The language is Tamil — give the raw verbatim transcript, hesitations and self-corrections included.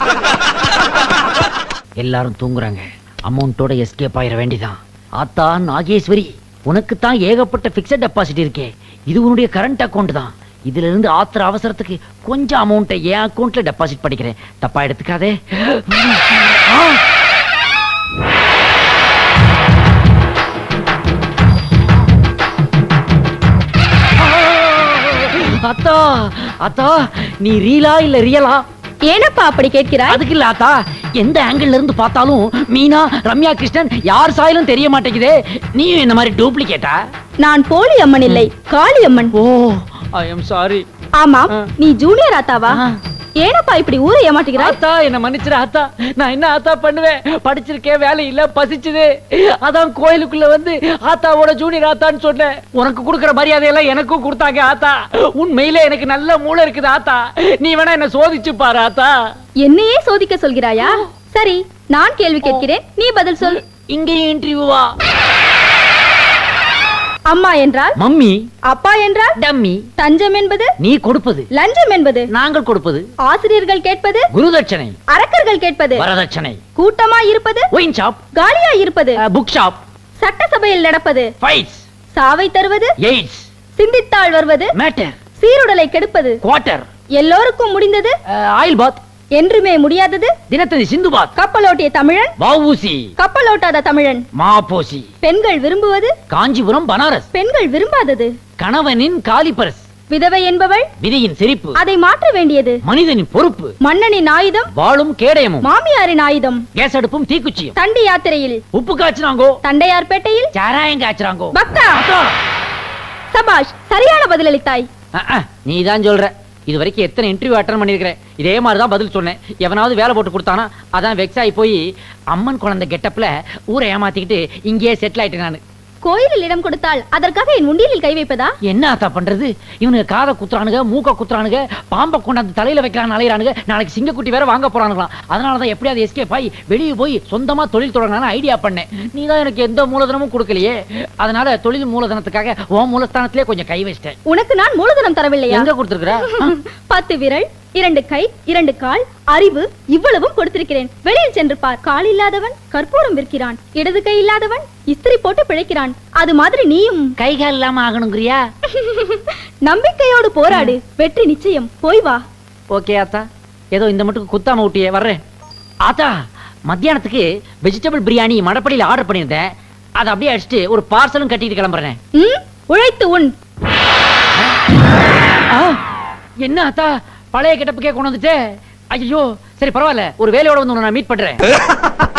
எல்லாரும் தூங்குறாங்க. அமௌண்டோட எஸ்கேப் ஆயிர வேண்டிதான். ஆத்தா நாகேஸ்வரி, உனக்கு தான் ஏகப்பட்ட பிக்ஸட் டெபாசிட் இருக்கே. இது உன்னுடைய கரண்ட் அக்கவுண்ட் தான். இதுல இருந்து ஆத்திர அவசரத்துக்கு கொஞ்சம் அமௌண்ட்டை என் அக்கவுண்ட்ல டெபாசிட் பண்ணிக்கிறேன். தப்பா எடுத்துக்காதே. அத்தா அத்தா, நீ ரீலா இல்ல ரியலா? ஏனப்பா அப்படி கேட்கிறாய்? அதுக்கு இல்ல ஆத்தா, எந்த ஆங்கிள் இருந்து பார்த்தாலும் மீனா, ரம்யா கிருஷ்ணன் யார் சாயலும் தெரிய மாட்டேங்குதே. நீயும் இந்த மாதிரி டூப்ளிகேட்டா? நான் போலி அம்மன் இல்லை, காளி அம்மன். ஓ, ஐ அம் சாரி. ஆமா, நீ ஜூனியர் ஆத்தாவா? ஏனப்பா இப்படி ஊரை ஏமாட்டுகிறாய்? ஆத்தா என்ன மன்னிச்சிரு ஆத்தா. நான் என்ன ஆத்தா பண்ணுவேன்? படிச்சிருக்கேன், வேலை இல்ல, பசிச்சுது. அதான் கோயிலுக்குள்ள வந்து ஆத்தாவோட ஜூனியர் ஆத்தான்னு சொன்னேன். உனக்கு கொடுக்கற மரியாதையெல்லாம் எனக்கும் கொடுத்தாங்க ஆத்தா. உண்மையிலே எனக்கு நல்ல மூளை இருக்குது ஆத்தா. நீ வேணா என்ன சோதிச்சு பாரு ஆத்தா. என்னையே சோதிக்க சொல்கிறாயா? சரி, நான் கேள்வி கேட்கிறேன், நீ பதில் சொல். இங்கேயும் இன்டர்வியூவா? அம்மா என்றால் மம்மி, அப்பா என்றால் டம்மி. தஞ்சம் என்பது நீ கொடுப்பது, லஞ்சம் என்பது நாங்கள் கொடுப்பது. ஆசிரியர்கள் கேட்பது குருதட்சணை, அரக்கர்கள் கேட்பது வரதட்சணை. கூட்டமாய் இருப்பது ஒயின் ஷாப், காலியாய் இருப்பது புக் ஷாப். சட்டசபையில் நடப்பது ஃபைட்ஸ், சாவை தருவது எய்ட்ஸ். சிந்தித்தாள் வருவது மேட்டர், சீருடலை கெடுப்பது. குவார்ட்டர், எல்லோருக்கும் முடிந்தது ஆயில் பாத். என்றுமே முடியாதது தினத்தந்தி சிந்து பாத். கப்பலோட்டிய தமிழன் வஉசி, கப்பலோட்டாத தமிழன் மாபோசி. பெண்கள் விரும்புவது காஞ்சிபுரம் பனாரஸ். பெண்கள் விரும்பாதது கணவனின் காலிபரஸ். விதவை என்பவள் விதியின் சிரிப்பு. அதை மாற்ற வேண்டியது மனிதனின் பொறுப்பு. மன்னனின் ஆயுதம் வாளும் கேடயமும். மாமியாரின் ஆயுதம் கேஸ் அடுப்பும் தீக்குச்சியும். தண்டி யாத்திரையில் உப்பு காய்ச்சினாங்கோ, தண்டையார்பேட்டையில் சாராயம் காய்ச்சினாங்கோ. பக்தா, சபாஷ், சரியான பதிலளித்தாய். நீதான் சொல்ற. இது வரைக்கும் எத்தனை இன்டர்வியூ அட்டன் பண்ணிருக்கிறேன், இதே மாதிரிதான் பதில் சொன்னேன். எவனாவது வேலை போட்டு கொடுத்தானா அதான் வெக்ஸ் ஆகி போய் அம்மன் குழந்தை கெட்டப்ல ஊரை ஏமாத்திக்கிட்டு இங்கேயே செட்டில் ஆயிட்டேன் நானு. கோயிலில் இடம் கொடுத்தால் அதற்காக என் உண்டியலில் கை வைப்பதா? என்ன ஆத்தா பண்றது? இவனுக்கு காதை குத்துறானுங்க, மூக்க குத்துறானுங்க, பாம்பை கொண்டாந்து தலையில வைக்கிறான் அலையிறானுங்க. நாளைக்கு சிங்கக்குட்டி வேற வாங்க போறானுங்களாம். அதனாலதான் எப்படியாவது எஸ்கேப் ஆகி வெளியே போய் சொந்தமா தொழில் தொடங்கலாம்னு ஐடியா பண்ணேன். நீதான் எனக்கு எந்த மூலதனமும் கொடுக்கலையே. அதனால தொழில் மூலதனத்துக்காக உன் மூலஸ்தானத்திலே கொஞ்சம் கை வச்சிட்டேன். உனக்கு நான் மூலதனம் தரவில்லையா? எங்க கொடுத்திருக்கிற? பத்து விரல், இரண்டு கை, இரண்டு கால், அறிவு, இவ்வளவும் கொடுத்திருக்கிறேன். வெளியில் சென்று பார். கால் இல்லாதவன் கற்பூரம் விற்கிறான், இடது கை இல்லாதவன் இஸ்திரி போட்டு பிழைக்கிறான். அது மாதிரி நீயும் கை கால் இல்லாம ஆகணுங்கிறியா? நம்பிக்கையோடு போராடு, வெற்றி நிச்சயம். போய் வா. ஓகே ஆத்தா, ஏதோ இந்த மட்டும் குத்தாம ஊட்டியே, வர்றேன். ஆத்தா, மத்தியானத்துக்கு வெஜிடபிள் பிரியாணி மடப்படியில் ஆர்டர் பண்ணியிருந்தேன். அதை அப்படியே அடிச்சுட்டு ஒரு பார்சலும் கட்டிட்டு கிளம்புறேன். உழைத்து உன். என்ன ஆத்தா, பழைய கெட்டப்புக்கே கொண்டு வந்துட்டே? ஐயோ, சரி பரவாயில்ல, ஒரு வேலையோட வந்து நான் மீட் பண்றேன்.